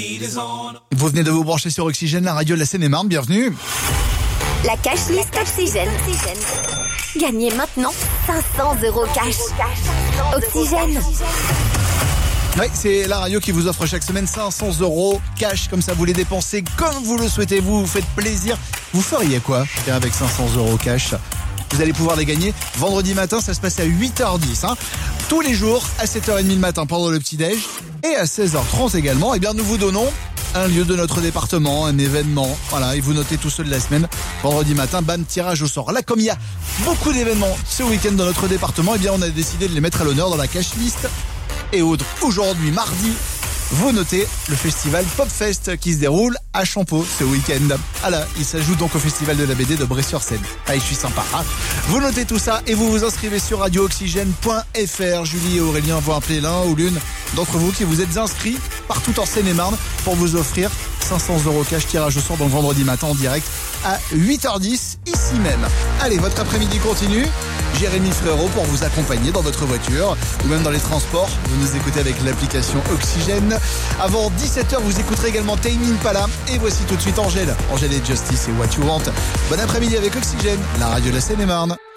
Vous venez de vous brancher sur Oxygène, la radio de la Seine-et-Marne, bienvenue. La cash list Oxygène. Gagnez maintenant 500 € cash. Oxygène. Oui, c'est la radio qui vous offre chaque semaine 500 € cash, comme ça vous les dépensez comme vous le souhaitez, vous faites plaisir. Vous feriez quoi avec 500 € cash ? Vous allez pouvoir les gagner vendredi matin, ça se passe à 8h10. Tous les jours, à 7h30 le matin pendant le petit-déj et à 16h30 également, nous vous donnons un lieu de notre département, un événement. Voilà, et vous notez tous ceux de la semaine. Vendredi matin, bam, tirage au sort. Là, comme il y a beaucoup d'événements ce week-end dans notre département, on a décidé de les mettre à l'honneur dans la cash list. Et aujourd'hui, mardi, vous notez le festival Popfest qui se déroule à Champeaux ce week-end. Il s'ajoute donc au festival de la BD de Bray-sur-Seine. Je suis sympa. Vous notez tout ça et vous vous inscrivez sur radiooxygène.fr. Julie et Aurélien vont appeler l'un ou l'une d'entre vous qui vous êtes inscrits partout en Seine-et-Marne pour vous offrir 500 € cash, tirage au sort donc vendredi matin en direct à 8h10 ici même. Allez, votre après-midi continue. Jérémy Frérot pour vous accompagner dans votre voiture ou même dans les transports. Vous nous écoutez avec l'application Oxygène. Avant 17h, vous écouterez également Tame Impala. Et voici tout de suite Angèle et Justice et What You Want. Bon après-midi avec Oxygène, la radio de la Seine-et-Marne.